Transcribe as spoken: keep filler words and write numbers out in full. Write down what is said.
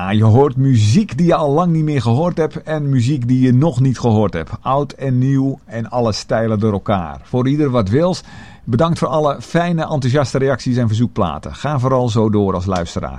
Ja, je hoort muziek die je al lang niet meer gehoord hebt en muziek die je nog niet gehoord hebt. Oud en nieuw en alle stijlen door elkaar. Voor ieder wat wils. Bedankt voor alle fijne, enthousiaste reacties en verzoekplaten. Ga vooral zo door als luisteraar.